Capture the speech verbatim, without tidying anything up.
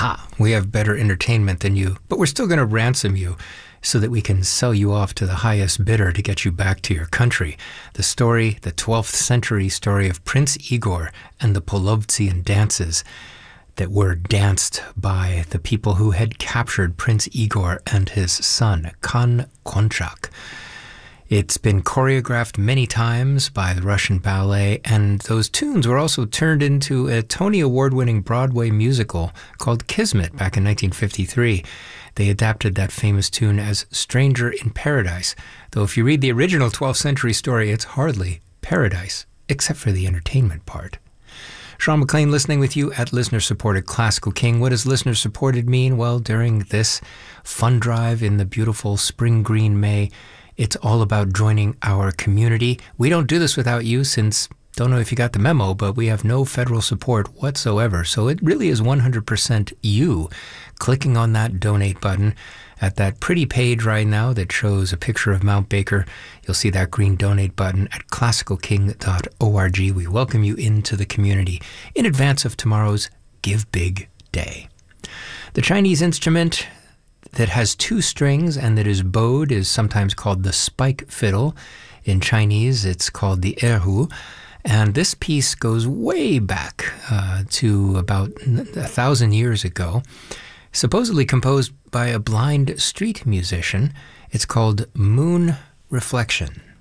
aha, we have better entertainment than you, but we're still going to ransom you so that we can sell you off to the highest bidder to get you back to your country. The story, the twelfth century story of Prince Igor and the Polovtsian dances that were danced by the people who had captured Prince Igor and his son, Khan Konchak. It's been choreographed many times by the Russian ballet, and those tunes were also turned into a Tony Award-winning Broadway musical called Kismet back in nineteen fifty-three. They adapted that famous tune as Stranger in Paradise, though if you read the original twelfth century story, it's hardly paradise, except for the entertainment part. Sean McLean listening with you at listener-supported Classical King. What does listener-supported mean? Well, during this fun drive in the beautiful spring green May, it's all about joining our community. We don't do this without you since, don't know if you got the memo, but we have no federal support whatsoever. So it really is one hundred percent you clicking on that donate button at that pretty page right now that shows a picture of Mount Baker. You'll see that green donate button at classical king dot org. We welcome you into the community in advance of tomorrow's Give Big Day. The Chinese instrument that has two strings and that is bowed is sometimes called the spike fiddle. In Chinese, it's called the erhu. And this piece goes way back uh, to about a thousand years ago, supposedly composed by a blind street musician. It's called Moon Reflection.